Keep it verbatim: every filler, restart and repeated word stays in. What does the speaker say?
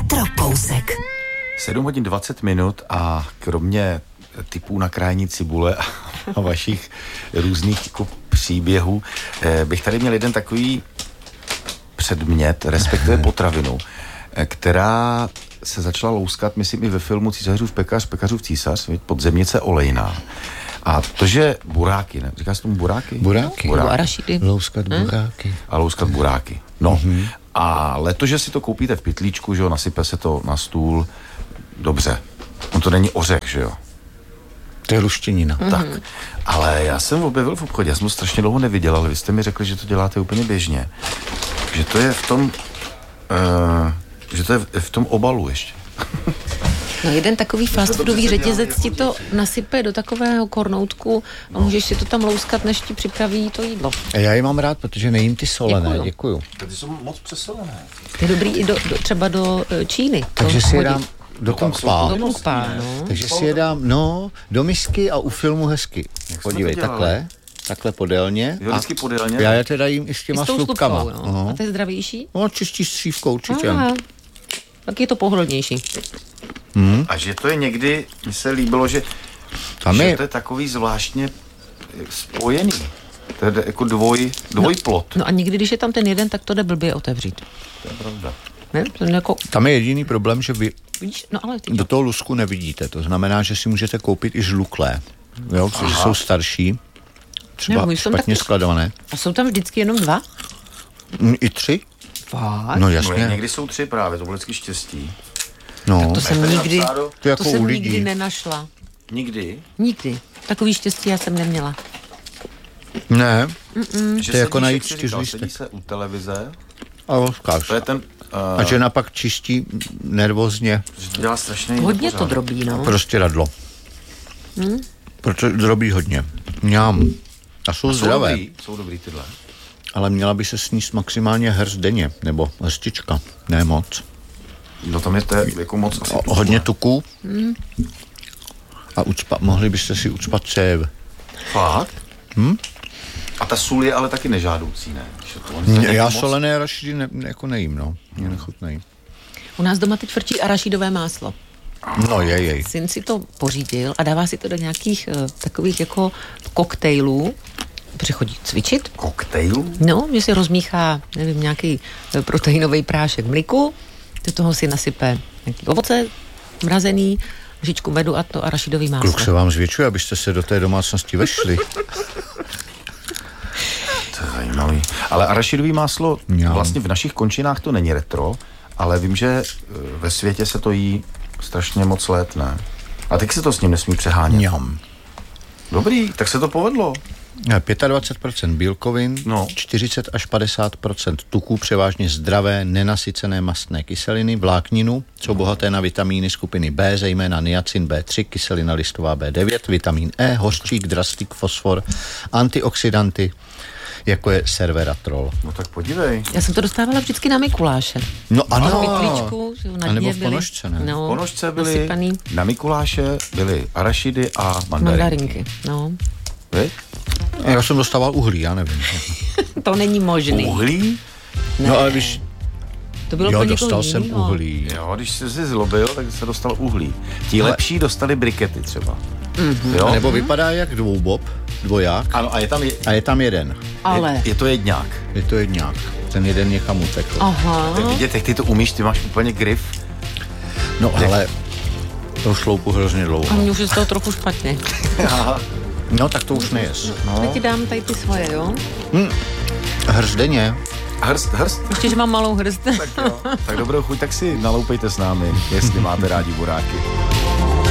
Retrokousek. sedm hodin dvacet minut a kromě typů na krájení cibule a vašich různých jako příběhů bych tady měl jeden takový předmět, respektive potravinu, která se začala louskat, myslím, i ve filmu Císařův pekař, pekařův císař, podzemnice olejná. A to, že buráky, ne? Říká se tomu buráky? Buráky. buráky. Louskat buráky. A louskat buráky. No. Mm-hmm. Ale to, že si to koupíte v pytlíčku, že jo, nasype se to na stůl, dobře. On to není ořech, že jo? To je luštěnina. Mm-hmm. Tak. Ale já jsem objevil v obchodě, já jsem to strašně dlouho neviděl, ale vy jste mi řekli, že to děláte úplně běžně. Že to je v tom, uh, že to je v, v tom obalu ještě. No jeden takový fast foodový řetězec ti to nasype do takového kornoutku a můžeš si to tam louskat, než ti připraví to jídlo. A já ji mám rád, protože nejím ty solené. Děkuju. Děkuju. Ty jsou moc přesolené. Je dobrý i do, do, třeba do uh, Číny. Takže si je dám do Do kompá. Do kompá, no. Takže si je dám, no, do misky a u filmu hezky. Podívej, takhle, takhle podélně. Jo, vždycky podélně. Já je teda jím i s těma I s tou slupkama. slupkou, no. A to je zdravější? No, čistí střívkou určitě. Aha. Tak je to pohodlnější. Hmm. A že to je někdy, mi se líbilo, že, že je... to je takový zvláštně spojený. To je jako dvoj, dvojplot. No, no a někdy, když je tam ten jeden, tak to jde blbě otevřít. To je pravda. Ne? To je jako... Tam je jediný problém, že vy Vidíš? No, ale ty do toho lusku nevidíte. To znamená, že si můžete koupit i žluklé. Jo, protože jsou starší. Třeba ne, špatně tak... skladované. A jsou tam vždycky jenom dva? I tři? Fakt? No jasně. No, někdy jsou tři právě, to bylo vždycky štěstí. No. Tak to jsem nikdy, napsáno, to jako to jsem u lidí. nikdy nenašla. Nikdy? Nikdy. Takový štěstí já jsem neměla. Ne. Mm-mm. Že to je jako sedíš, najít jak jsi říkal, čtyřlistek. sedí se u televize. A oskáš. To je ten... Uh, A žena pak čistí nervózně. že to dělá strašně Hodně to drobí, no. Prostě radlo. Hmm? Protože drobí hodně. Mňám. A jsou A jsou zdravé. dobrý, jsou dobrý tyhle. Ale měla by se sníst maximálně hrst denně. Nebo hrstička. Ne moc. No tam je to jako moc asi O, hodně tuků. Hmm. A ucpa, mohli byste si ucpat cév. Fakt? Hm? A ta sůl je ale taky nežádoucí, ne? Že to on Ne, já moc... solené arašidy ne, jako nejím, no. Mě nechutnají. U nás doma teď frčí arašidové máslo. No jej, jej. Syn si to pořídil a dává si to do nějakých uh, takových jako koktejlů, protože chodí cvičit. Koktejl? No, že si rozmíchá, nevím, nějaký proteinový prášek mliku, do toho si nasype nějaký ovoce mrazený, lžičku medu a to arašidový máslo. Kluk se vám zvětšuje, abyste se do té domácnosti vešli. To je zajímavý. Ale arašidový máslo, Mňam. vlastně v našich končinách to není retro, ale vím, že ve světě se to jí strašně moc let, ne? A teď se to s ním nesmí přehánět. Mňam. Dobrý, tak se to povedlo. dvacet pět procent bílkovin, No. čtyřicet až padesát procent tuků, převážně zdravé, nenasycené mastné kyseliny, vlákninu, jsou bohaté na vitamíny skupiny B, zejména niacin bé tři, kyselina listová bé devět, vitamin E, hořčík, drastik, fosfor, antioxidanty, jako je serveratrol. No tak podívej. Já jsem to dostávala vždycky na Mikuláše. No V ano, pytlíčku, že na a nebo dně v byly, ponožce, ne? no, V ponožce byly, nasypaný na Mikuláše byly arašidy a mandarinky. mandarinky. No. Vy? Já jsem dostával uhlí, já nevím. To není možný. Uhlí? Ne. No ale víš, To bylo jo, pro někoho dostal jsem jinýho. uhlí. Jo, když jsi si zlobil, tak se dostal uhlí. Ti Ale- lepší dostali brikety třeba. Mhm. Jo? A nebo vypadá jak dvoubob, dvoják, Ano, a je tam je, a je tam jeden. Ale. je, je to jedňák. Je to jedňák. Ten jeden někam utekl. Aha. Tak vidět, jak ty to umíš, ty máš úplně grif. No ale to šloupu hrozně A dlouho. mně už je z toho trochu špatně. No tak to už nejes. No. Tak ti dám tady ty svoje, jo? Hrst denně. Hrst, hrst. Ještě, že mám malou hrst. Tak jo. Tak dobrou chuť, tak si naloupejte s námi, jestli máte rádi buráky.